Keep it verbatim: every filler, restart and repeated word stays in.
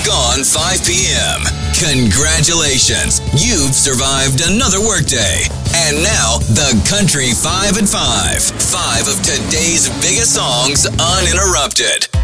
gone five p.m. Congratulations, you've survived another workday. And now, the Country five at five. Five of today's biggest songs uninterrupted.